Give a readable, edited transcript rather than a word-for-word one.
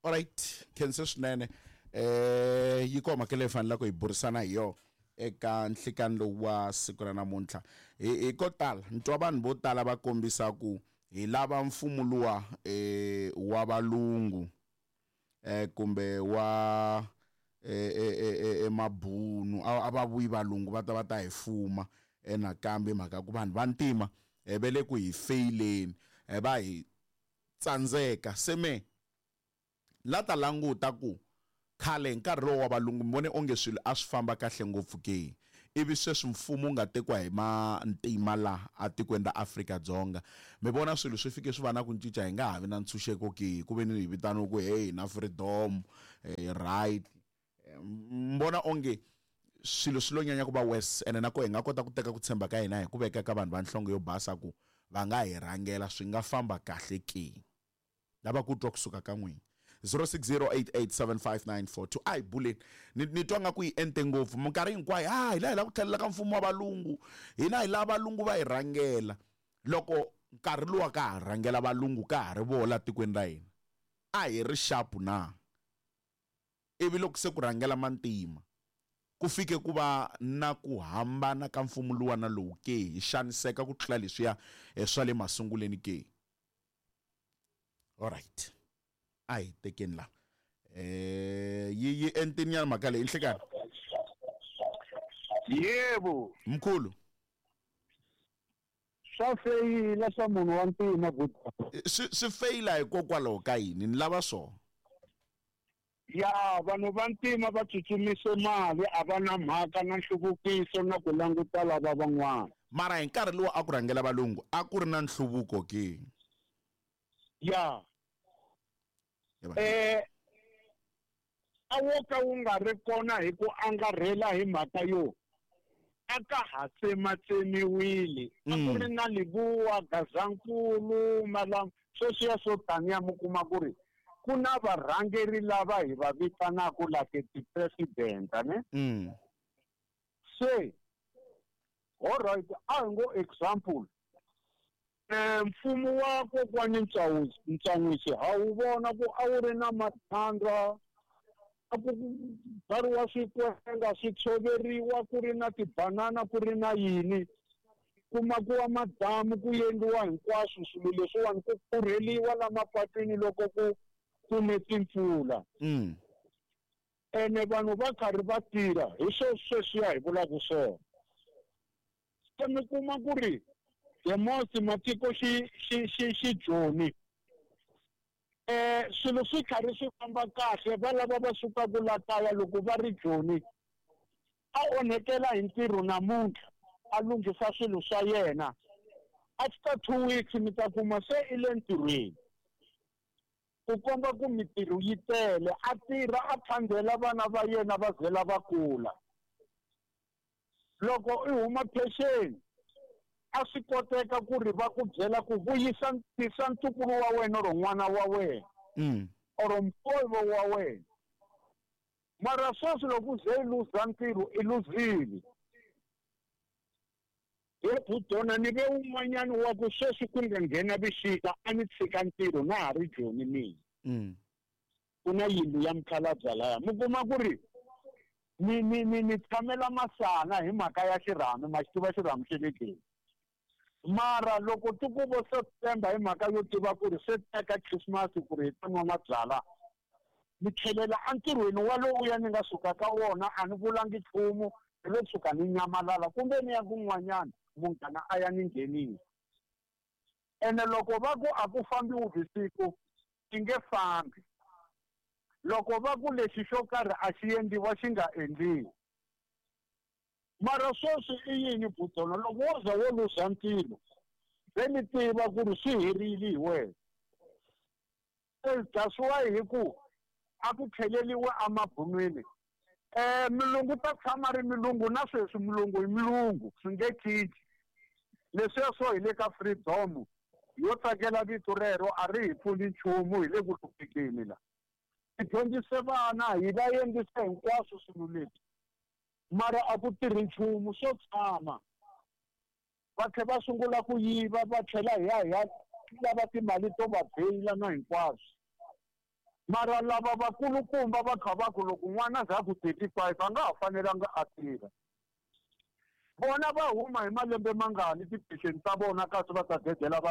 Alright, khensa swinene. Yi koma ke le fanela ku hi burisana hi yo eka nhlikani lowu wa siku ra namuntlha. Hi ko tala ntwa vanhu vo tala va kombisa ku hi lava mfumo luwa wa valungu kumbe wa mabunu ava vuyi valungu va ta hi fuma nakambe mhaka ku vanhu vantima ve le ku hi faileni va hi tsandzeka seme la ta languta ku khale nkarhi lowu wa valungu mi vone onge swilo a swi famba kahle ngopfu ke ivi sweswi mfumo wu nga tekiwa hi mantima laha a tikweni ra Afrika-Dzonga mi vona swilo swi fike swi va na ku cinca hi nga ha vi na ntshunxeko ke ku ve ni hi vitaniwa ku hey na freedom right mbona onge swilo swi lo nyanya ku va worse ene nako hi nga kota ku teka ku tshemba ka hina hi ku veka ka vanhu va nhlonge yo basa ku va nga hi rhangela swi nga famba kahle ke lava ku twa kusuka ka n'wina 0608875942 ai bullet ni twa nga ku yi ente ngopfu minkarhi hinkwayo hi la hi la ku tlhelela ka mfumo wa valungu hina hi la valungu va hi rhangela loko nkarhi luwa ka ha rhangela valungu ka ha ri vola tikweni ra hina a hi ri sharp na ivi loko se ku rhangela mantima ku fike ku va na ku hambana ka mfumo luwa na lowu ke hi xaniseka ku tlula leswiya swa le masunguleni ke alright ai tekeni la yi entini ya mhaka leyi inhlekani yebo mkhulu swa feyila swa munhu wa ntima swi feyila hikokwalaho ka yini ni lava swona ya vanhu va ntima va tsutsumise mali a va na mhaka na nhluvukiso na ku languta lava van'wana mara hi nkarhi lowu a ku rhangela valungu a ku ri na nhluvuko ke ya a wo ka wu nga ri kona hi ku angarhela hi mhaka yo a ka ha tsematsemiwile a ku ri na Libuwa Gazankulu malam sweswiya swo taniya mi kuma ku ri ku na varhangeri lava hi va vitanaka like ti-president ne se alright a hi ngo example mfumo wa kokwani Ntsanwisi ha wu vona ku a wu ri na mathandwa a ku byariwa swikwenga swi tshoveriwa ku ri na tibanana ku ri na yini kuma ku wa madamu ku endliwa hinkwaswo swilo leswiwani ku pfurheliwa la mapatwini loko ku ne timpfula ene vanhu va karhi va tirha hi sweswiya hi vulaka swona se mi kuma ku ri the most matiko xi joni swilo swi karhi swi famba kahle va lava va sukaka la kaya loko va ri joni a onhekela hi ntirho namuntlha a lunghisa swilo swa yena after 2 weeks mi ta kuma se i le ntirhweni ku komba ku mitirho yi tele a tirha a phandela vana va yena va zela va kula loko i huma pension a swi koteka ku ri va ku byela ku vuyisa ntukulu wa wena or n'wana wa wena or mpfuvo wa wena mara sweswi loko ze i luza ntirho i luzile he butona ni ve un'wanyani wa ku sweswi ku nga nghena vixika a ni tshika ntirho na ha ri joni mina ku na yindlu ya mukhalabye laya mi kuma ku ri ni tshamela masana hi mhaka ya xirhami ma xi tiva xirhami xe le keni mara loko ti ku vo September hi mhaka yo tiva ku ri se teka Christmas ku ri hi ta nwa mabyala ni tlhelela entirhweni walowuya ni nga suka ka wona a ni vulangi nchumu hi lo tshuka ni nyamalala kumbe ni ya kun'wanyana munghana a ya ni nghenini ene loko va ku a ku fambi vusiku ti nge fambi loko va ku lexi xo karhi a xi endliwa xi nga endliwi mara sweswi i yini butona loko wo za wo luza ntirho ve ni tiva ku ri swi herile hi wena that's why hi ku a ku tlheleliwe emabunweni milungu ta tshama ri milungu na sweswi milungu hi milungu swi nge cinci leswiya swo hi le ka freedom yo tsakela vito rero a ri hi pfuni nchumu hi le ku hlupekeni la hi dyondzise vana hi va endlisa hinkwaswo swilo leswi mara a ku tirhi nchumu swo tshama va tlhela va sungula ku yiva va tlhela hi ya lava timali to va beyila na hinkwaswo mara lava vakulukumba va kha va ku loko n'wana za ku 35 a nga ha fanelanga a tirha vona va huma hi malembe mangani ti-pension ta vona kasi va ta dedela